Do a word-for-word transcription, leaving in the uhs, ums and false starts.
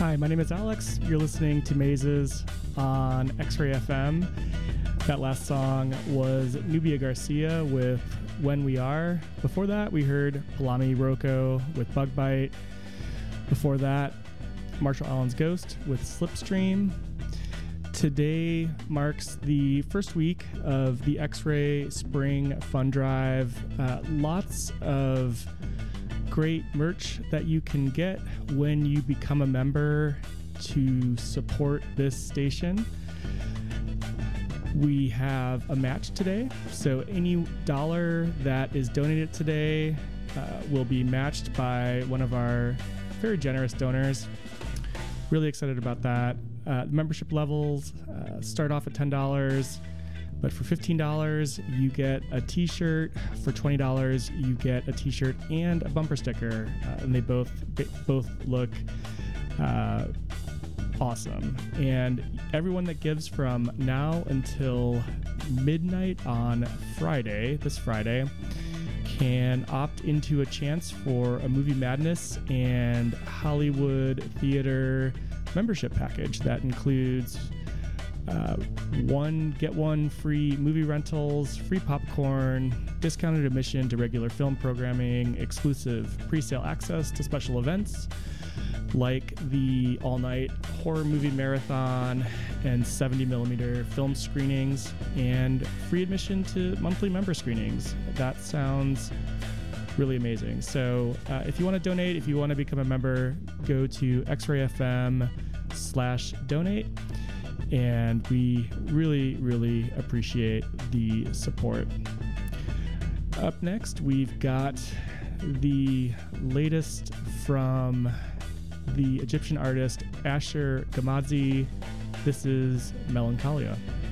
Hi, my name is Alex. You're listening to Mazes on X-Ray F M. That last song was Nubia Garcia with When We Are. Before that, we heard Palami Rocco with Bug Bite. Before that, Marshall Allen's Ghost with Slipstream. Today marks the first week of the X-Ray Spring Fun Drive. Uh, lots of great merch that you can get when you become a member to support this station. We have a match today, so any dollar that is donated today uh, will be matched by one of our very generous donors. Really excited about that. Uh, the membership levels uh, start off at ten dollars, but for fifteen dollars you get a t-shirt. For twenty dollars you get a t-shirt and a bumper sticker, uh, and they both both look uh, awesome. And everyone that gives from now until midnight on Friday, this Friday, can opt into a chance for a Movie Madness and Hollywood Theater membership package that includes uh, one get one free movie rentals, free popcorn, discounted admission to regular film programming, exclusive pre-sale access to special events like the all-night horror movie marathon and seventy millimeter film screenings, and free admission to monthly member screenings. That sounds really amazing. So uh, if you want to donate, if you want to become a member, go to xrayfm slash donate. And we really, really appreciate the support. Up next, we've got the latest from the Egyptian artist Asher Gamazi. This is Melancholia.